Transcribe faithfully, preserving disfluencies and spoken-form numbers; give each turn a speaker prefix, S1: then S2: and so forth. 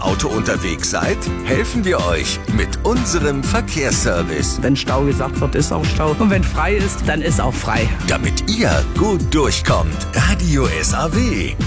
S1: Auto unterwegs seid, helfen wir euch mit unserem Verkehrsservice.
S2: Wenn Stau gesagt wird, ist auch Stau. Und wenn frei ist, dann ist auch frei.
S1: Damit ihr gut durchkommt. Radio S A W.